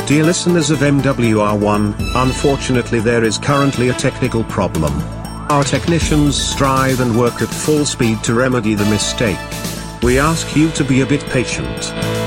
Dear listeners of MWR1, unfortunately there is currently a technical problem. Our technicians strive and work at full speed to remedy the mistake. We ask you to be a bit patient.